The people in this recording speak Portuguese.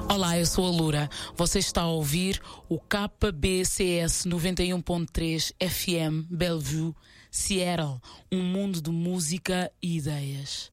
Olá, eu sou a Lura. Você está a ouvir o KBCS 91.3 FM Bellevue, Seattle, um mundo de música e ideias.